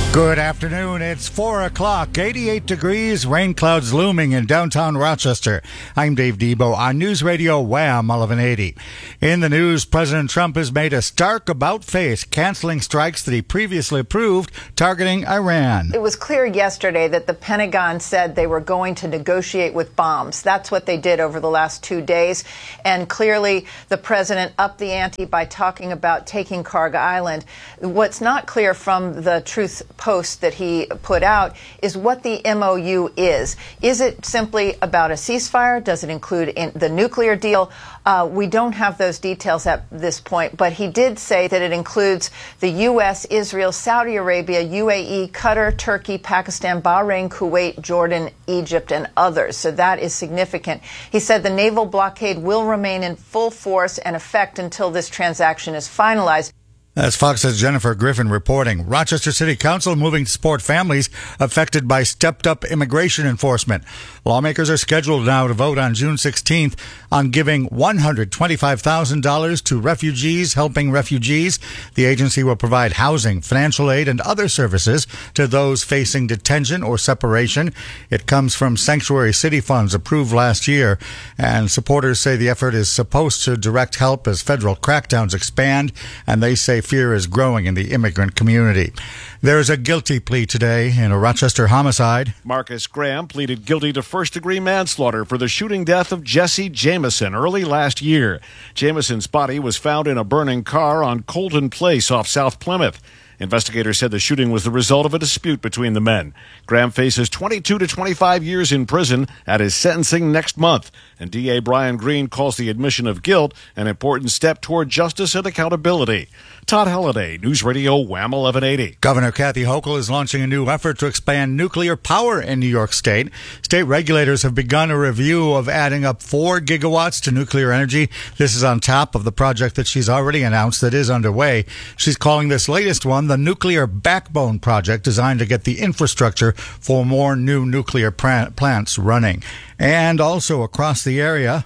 Good afternoon. It's 4 o'clock, 88 degrees, rain clouds looming in downtown Rochester. I'm Dave Debo on News Radio Wham 1180. In the news, President Trump has made a stark about-face, canceling strikes that he previously approved targeting Iran. It was clear yesterday that the Pentagon said they were going to negotiate with bombs. That's what they did over the last 2 days. And clearly, the president upped the ante by talking about taking Kharg Island. What's not clear from the Truth post that he put out is what the MOU is. Is it simply about a ceasefire? Does it include the nuclear deal? We don't have those details at this point, but he did say that it includes the U.S., Israel, Saudi Arabia, UAE, Qatar, Turkey, Pakistan, Bahrain, Kuwait, Jordan, Egypt, and others. So that is significant. He said the naval blockade will remain in full force and effect until this transaction is finalized. That's Fox's Jennifer Griffin reporting. Rochester City Council moving to support families affected by stepped-up immigration enforcement. Lawmakers are scheduled now to vote on June 16th on giving $125,000 to refugees helping refugees. The agency will provide housing, financial aid, and other services to those facing detention or separation. It comes from Sanctuary City funds approved last year, and supporters say the effort is supposed to direct help as federal crackdowns expand, and they say fear is growing in the immigrant community. There's a guilty plea today in a Rochester homicide. Marcus Graham pleaded guilty to first-degree manslaughter for the shooting death of Jesse Jameson early last year. Jameson's body was found in a burning car on Colton Place off South Plymouth. Investigators said the shooting was the result of a dispute between the men. Graham faces 22 to 25 years in prison at his sentencing next month, and DA Brian Green calls the admission of guilt an important step toward justice and accountability. Todd Halliday, News Radio Wham 1180. Governor Kathy Hochul is launching a new effort to expand nuclear power in New York State. State regulators have begun a review of adding up 4 gigawatts to nuclear energy. This is on top of the project that she's already announced that is underway. She's calling this latest one the Nuclear Backbone Project, designed to get the infrastructure for more new nuclear plants running. And also across the area,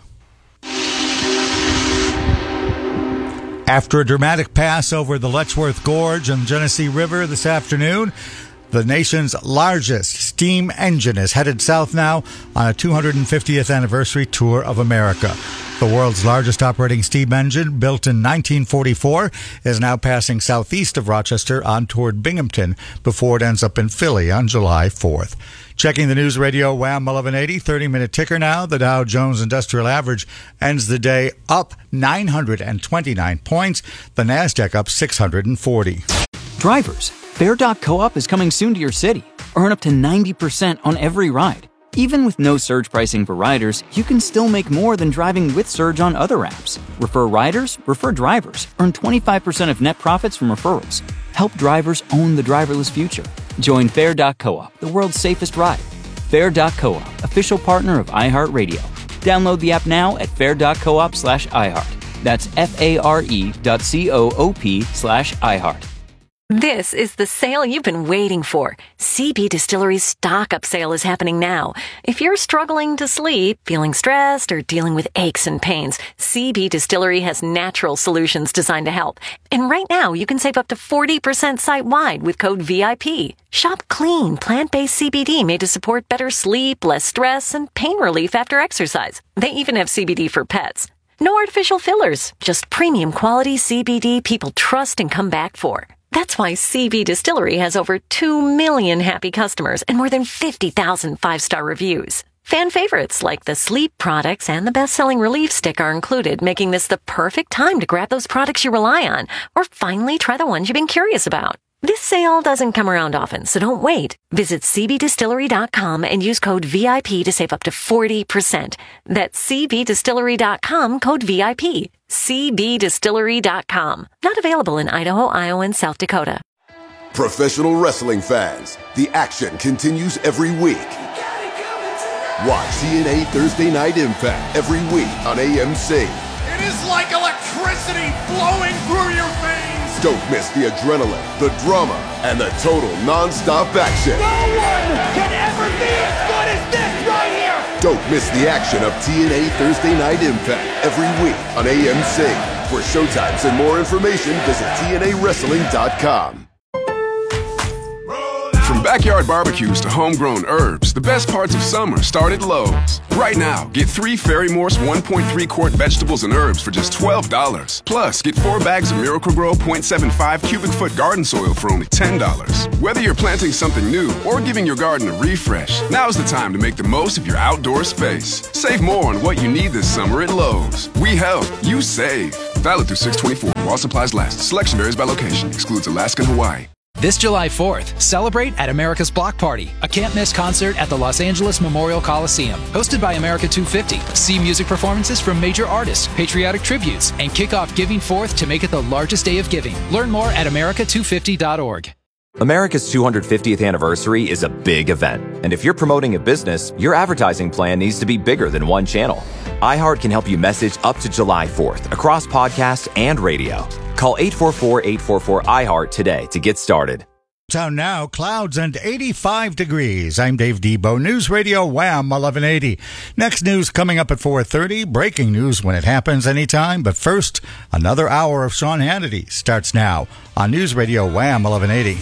after a dramatic pass over the Letchworth Gorge and Genesee River this afternoon, the nation's largest steam engine is headed south now on a 250th anniversary tour of America. The world's largest operating steam engine, built in 1944, is now passing southeast of Rochester on toward Binghamton before it ends up in Philly on July 4th. Checking the News Radio Wham 1180, 30-minute ticker now. The Dow Jones Industrial Average ends the day up 929 points. The NASDAQ up 640. Drivers, Fair.coop is coming soon to your city. Earn up to 90% on every ride. Even with no surge pricing for riders, you can still make more than driving with surge on other apps. Refer riders, refer drivers. Earn 25% of net profits from referrals. Help drivers own the driverless future. Join Fair.coop, the world's safest ride. Fair.coop, official partner of iHeartRadio. Download the app now at fair.coop/iHeart. That's FARE.coop/iHeart. This is the sale you've been waiting for. CB Distillery's stock-up sale is happening now. If you're struggling to sleep, feeling stressed, or dealing with aches and pains, CB Distillery has natural solutions designed to help. And right now, you can save up to 40% site-wide with code VIP. Shop clean, plant-based CBD made to support better sleep, less stress, and pain relief after exercise. They even have CBD for pets. No artificial fillers, just premium quality CBD people trust and come back for. That's why CB Distillery has over 2 million happy customers and more than 50,000 5-star reviews. Fan favorites like the sleep products and the best-selling relief stick are included, making this the perfect time to grab those products you rely on or finally try the ones you've been curious about. This sale doesn't come around often, so don't wait. Visit cbdistillery.com and use code VIP to save up to 40%. That's cbdistillery.com, code VIP. cbdistillery.com. Not available in Idaho, Iowa, and South Dakota. Professional wrestling fans, the action continues every week. Watch TNA Thursday Night Impact every week on AMC. It is like electricity flowing through your veins. Don't miss the adrenaline, the drama, and the total non-stop action. No one can ever be as good as this right here. Don't miss the action of TNA Thursday Night Impact every week on AMC. For showtimes and more information, visit TNAWrestling.com. From backyard barbecues to homegrown herbs, the best parts of summer start at Lowe's. Right now, get 3 Fairy Morse 1.3 quart vegetables and herbs for just $12. Plus, get 4 bags of Miracle-Gro 0.75 cubic foot garden soil for only $10. Whether you're planting something new or giving your garden a refresh, now's the time to make the most of your outdoor space. Save more on what you need this summer at Lowe's. We help, you save. Valid through 6/24 while supplies last. Selection varies by location. Excludes Alaska and Hawaii. This July 4th, celebrate at America's Block Party, a can't-miss concert at the Los Angeles Memorial Coliseum. Hosted by America 250. See music performances from major artists, patriotic tributes, and kick off Giving Forth to make it the largest day of giving. Learn more at america250.org. America's 250th anniversary is a big event. And if you're promoting a business, your advertising plan needs to be bigger than one channel. iHeart can help you message up to July 4th across podcasts and radio. Call 844-844-iHeart today to get started. Town now, clouds and 85 degrees. I'm Dave Debo, News Radio Wham 1180. Next news coming up at 4:30. Breaking news when it happens anytime. But first, another hour of Sean Hannity starts now on News Radio Wham 1180.